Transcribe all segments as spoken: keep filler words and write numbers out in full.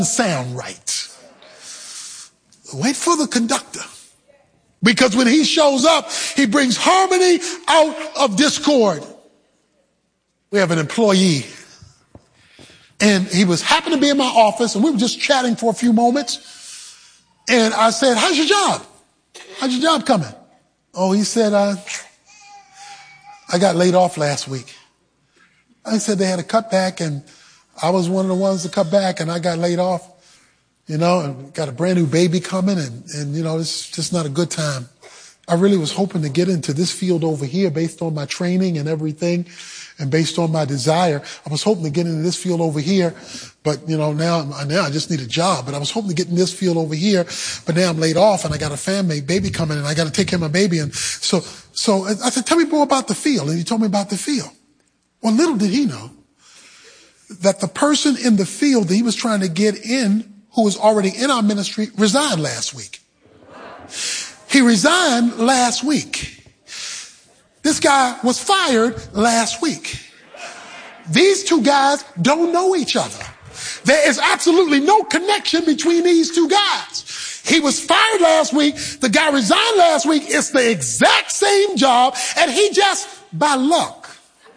sound right. Wait for the conductor. Because when he shows up, he brings harmony out of discord. We have an employee, and he was happened to be in my office, and we were just chatting for a few moments. And I said, how's your job? How's your job coming? Oh, he said, uh, I got laid off last week. I said they had a cutback, and I was one of the ones to cut back, and I got laid off. You know, and got a brand new baby coming, and, and, you know, it's just not a good time. I really was hoping to get into this field over here based on my training and everything, and based on my desire. I was hoping to get into this field over here, but, you know, now, now I just need a job. But I was hoping to get in this field over here, but now I'm laid off, and I got a family, baby coming, and I got to take care of my baby. And so, so I said, tell me more about the field. And he told me about the field. Well, little did he know that the person in the field that he was trying to get in, who was already in our ministry, resigned last week. He resigned last week. This guy was fired last week. These two guys don't know each other. There is absolutely no connection between these two guys. He was fired last week. The guy resigned last week. It's the exact same job, and he just, by luck,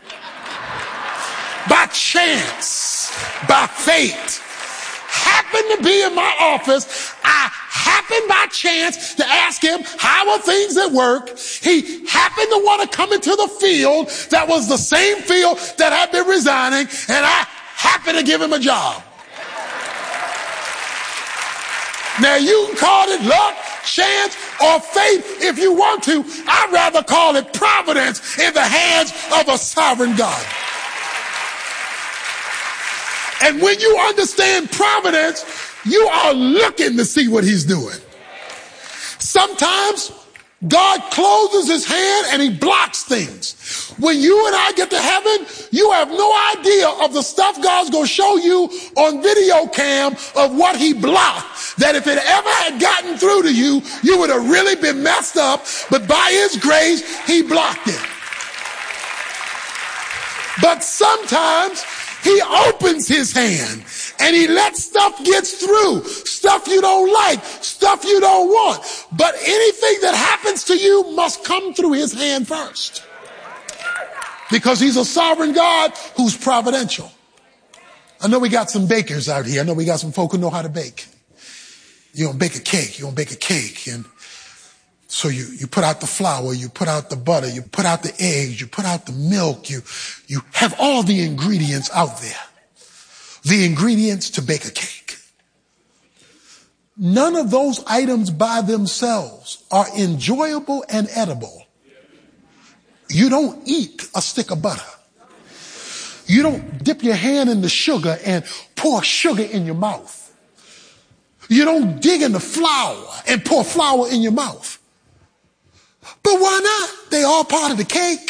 by chance, by fate, happened to be in my office. I happened by chance to ask him, how are things at work? He happened to want to come into the field that was the same field that had been resigning, and I happened to give him a job. Now you can call it luck, chance, or faith if you want to. I'd rather call it providence in the hands of a sovereign God. And when you understand providence, you are looking to see what he's doing. Sometimes God closes his hand and he blocks things. When you and I get to heaven, you have no idea of the stuff God's going to show you on video cam of what he blocked. That if it ever had gotten through to you, you would have really been messed up. But by his grace, he blocked it. But sometimes he opens his hand and he lets stuff get through, stuff you don't like, stuff you don't want. But anything that happens to you must come through his hand first. Because he's a sovereign God who's providential. I know we got some bakers out here. I know we got some folk who know how to bake. You're going to bake a cake. You're going to bake a cake. And so you, you put out the flour, you put out the butter, you put out the eggs, you put out the milk, you, you have all the ingredients out there. The ingredients to bake a cake. None of those items by themselves are enjoyable and edible. You don't eat a stick of butter. You don't dip your hand in the sugar and pour sugar in your mouth. You don't dig in the flour and pour flour in your mouth. But why not? They all part of the cake.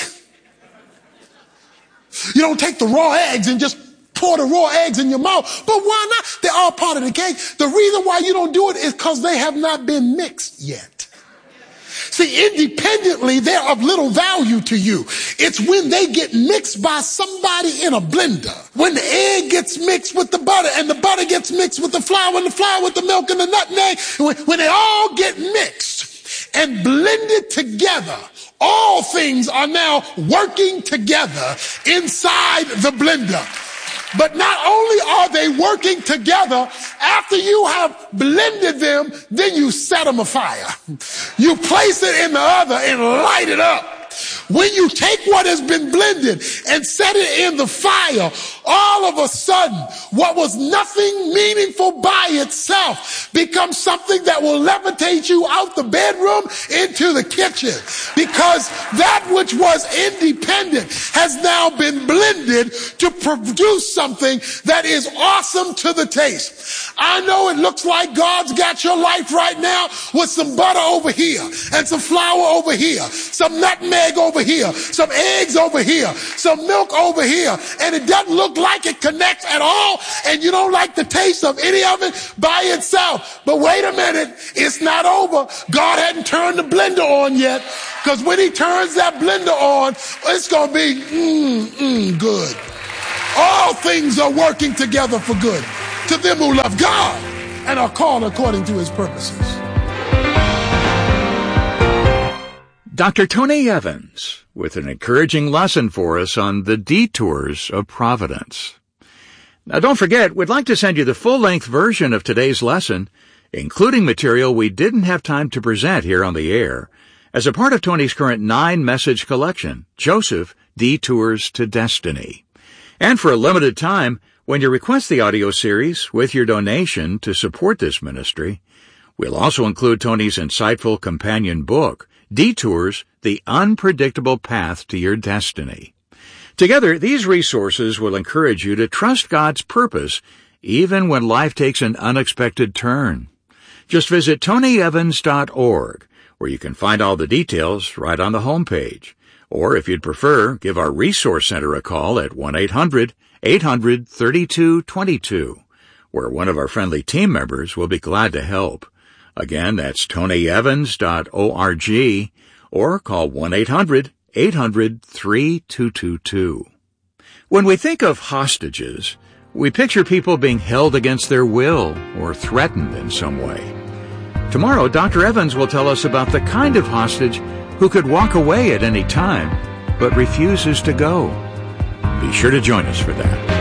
You don't take the raw eggs and just pour the raw eggs in your mouth. But why not? They're all part of the cake. The reason why you don't do it is because they have not been mixed yet. See, independently, they're of little value to you. It's when they get mixed by somebody in a blender. When the egg gets mixed with the butter, and the butter gets mixed with the flour, and the flour with the milk and the nutmeg, when, when they all get mixed and blended together, all things are now working together inside the blender. But not only are they working together, after you have blended them, then you set them afire. You place it in the other and light it up. When you take what has been blended and set it in the fire, all of a sudden, what was nothing meaningful by itself becomes something that will levitate you out the bedroom into the kitchen. Because that which was independent has now been blended to produce something that is awesome to the taste. I know it looks like God's got your life right now with some butter over here and some flour over here, some nutmeg over here, some eggs over here, some milk over here, and it doesn't look like it connects at all, and you don't like the taste of any of it by itself. But wait a minute, it's not over. God hadn't turned the blender on yet, because when he turns that blender on, it's going to be mm, mm, good. All things are working together for good. to them who love God and are called according to his purposes. Doctor Tony Evans with an encouraging lesson for us on the detours of providence. Now don't forget, we'd like to send you the full-length version of today's lesson, including material we didn't have time to present here on the air, as a part of Tony's current nine-message collection, Joseph, Detours to Destiny. And for a limited time, when you request the audio series with your donation to support this ministry, we'll also include Tony's insightful companion book, Detours, The Unpredictable Path to Your Destiny. Together, these resources will encourage you to trust God's purpose even when life takes an unexpected turn. Just visit tony evans dot org, where you can find all the details right on the homepage. Or if you'd prefer, give our Resource Center a call at one eight hundred eight hundred thirty-two twenty-two, where one of our friendly team members will be glad to help. Again, that's tony evans dot org, or call one eight hundred eight hundred three two two two. When we think of hostages, we picture people being held against their will or threatened in some way. Tomorrow, Doctor Evans will tell us about the kind of hostage who could walk away at any time, but refuses to go. Be sure to join us for that.